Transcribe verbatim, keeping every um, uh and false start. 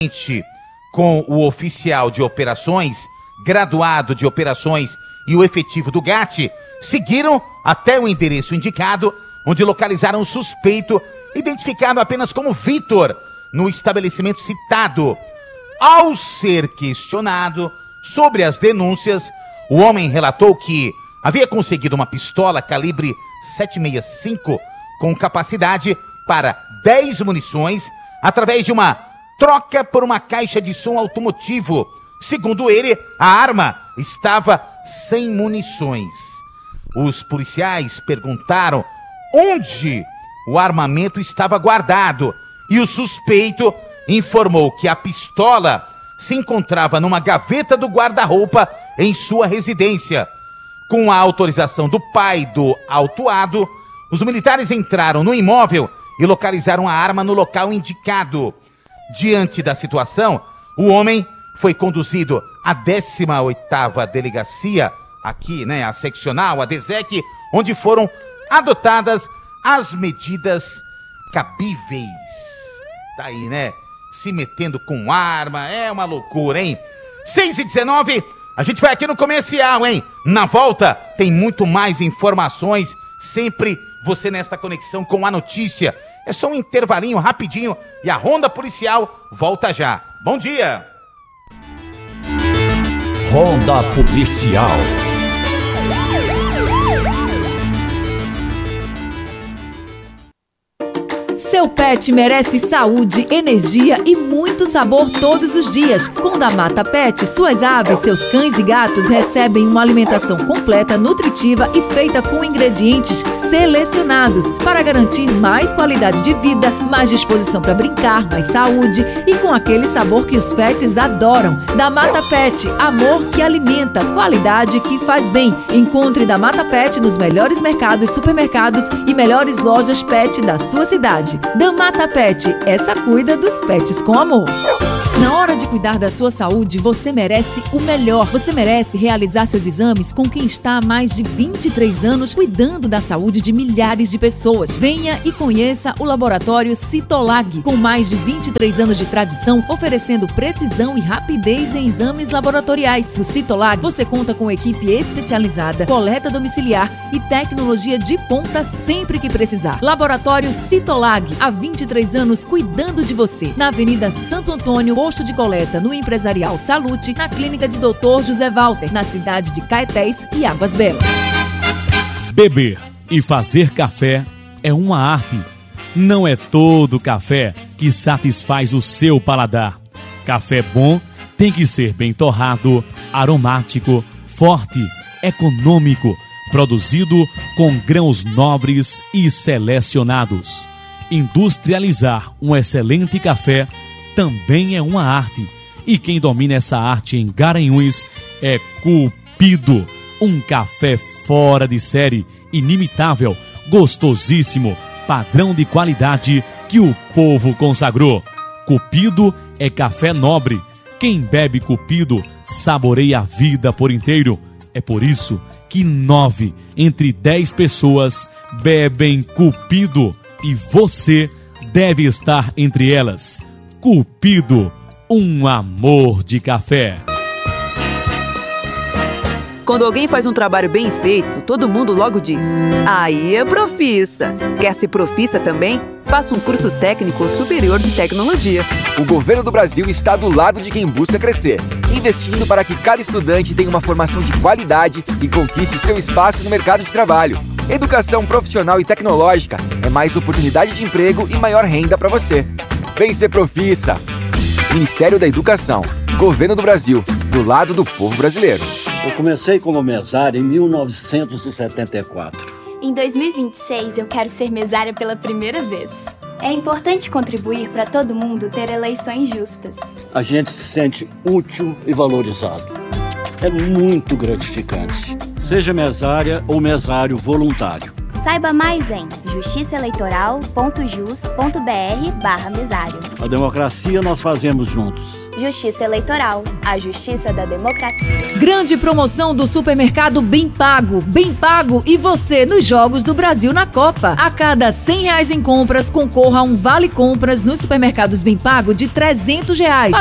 com o oficial de operações, graduado de operações e o efetivo do G A T, seguiram até o endereço indicado, onde localizaram o suspeito, identificado apenas como Vitor, no estabelecimento citado. Ao ser questionado sobre as denúncias, o homem relatou que havia conseguido uma pistola calibre sete sessenta e cinco com capacidade para dez munições através de uma troca por uma caixa de som automotivo. Segundo ele, a arma estava sem munições. Os policiais perguntaram onde o armamento estava guardado e o suspeito informou que a pistola se encontrava numa gaveta do guarda-roupa em sua residência. Com a autorização do pai do autuado, os militares entraram no imóvel e localizaram a arma no local indicado. Diante da situação, o homem foi conduzido à décima oitava delegacia, aqui, né, a seccional, a DESEC, onde foram adotadas as medidas cabíveis. Tá aí, né? Se metendo com arma, é uma loucura, hein? seis e dezenove, a gente vai aqui no comercial, hein? Na volta, tem muito mais informações, sempre você nesta conexão com a notícia. É só um intervalinho rapidinho e a Ronda Policial volta já. Bom dia! Ronda Policial. Seu pet merece saúde, energia e muito sabor todos os dias. Com Damata Pet, suas aves, seus cães e gatos recebem uma alimentação completa, nutritiva e feita com ingredientes selecionados para garantir mais qualidade de vida, mais disposição para brincar, mais saúde e com aquele sabor que os pets adoram. Damata Pet, amor que alimenta, qualidade que faz bem. Encontre Damata Pet nos melhores mercados, supermercados e melhores lojas pet da sua cidade. Damata Pet, essa cuida dos pets com amor. Na hora de cuidar da sua saúde, você merece o melhor. Você merece realizar seus exames com quem está há mais de vinte e três anos cuidando da saúde de milhares de pessoas. Venha e conheça o laboratório Citolag, com mais de vinte e três anos de tradição, oferecendo precisão e rapidez em exames laboratoriais. No Citolag, você conta com equipe especializada, coleta domiciliar e tecnologia de ponta sempre que precisar. Laboratório Citolag, há vinte e três anos cuidando de você. Na Avenida Santo Antônio, posto de coleta no Empresarial Salute, na clínica de doutor José Walter, na cidade de Caetés e Águas Belas. Beber e fazer café é uma arte. Não é todo café que satisfaz o seu paladar. Café bom tem que ser bem torrado, aromático, forte, econômico, produzido com grãos nobres e selecionados. Industrializar um excelente café também é uma arte. E quem domina essa arte em Garanhuns é Cupido. Um café fora de série, inimitável, gostosíssimo, padrão de qualidade que o povo consagrou. Cupido é café nobre. Quem bebe Cupido saboreia a vida por inteiro. É por isso que nove entre dez pessoas bebem Cupido. E você deve estar entre elas. Cupido, um amor de café. Quando alguém faz um trabalho bem feito, todo mundo logo diz: aí é profissa. Quer ser profissa também? Faça um curso técnico superior de tecnologia. O governo do Brasil está do lado de quem busca crescer, investindo para que cada estudante tenha uma formação de qualidade e conquiste seu espaço no mercado de trabalho. Educação profissional e tecnológica é mais oportunidade de emprego e maior renda para você. Vem ser profissa. Ministério da Educação, Governo do Brasil, do lado do povo brasileiro. Eu comecei como mesário em mil novecentos e setenta e quatro. Em dois mil e vinte e seis, eu quero ser mesária pela primeira vez. É importante contribuir para todo mundo ter eleições justas. A gente se sente útil e valorizado. É muito gratificante. Seja mesária ou mesário voluntário. Saiba mais em justiçaeleitoral.jus.br barra mesário. A democracia nós fazemos juntos. Justiça Eleitoral, a justiça da democracia. Grande promoção do supermercado Bem Pago. Bem Pago e você nos Jogos do Brasil na Copa. A cada cem reais em compras, concorra a um vale compras nos supermercados Bem Pago de trezentos reais.